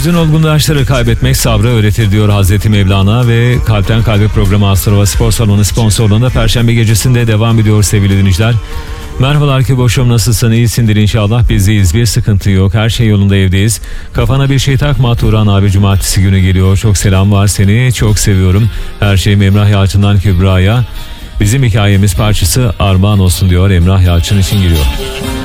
Hüzün olgunlaştırır, kaybetmek sabrı öğretir diyor Hazreti Mevlana ve Kalpten Kalbe programı Astrova Spor Salonu sponsorluğunda Perşembe gecesinde devam ediyor sevgili dinleyiciler. Merhabalar Küboş'um, nasılsın? İyisindir inşallah. Bizdeyiz, bir sıkıntı yok, her şey yolunda, evdeyiz. Kafana bir şey takma Turan abi, cumartesi günü geliyor. Çok selam var, seni çok seviyorum. Her şeyim Emrah Yalçın'dan Kübra'ya. Bizim hikayemiz parçası armağan olsun diyor, Emrah Yalçın için giriyor.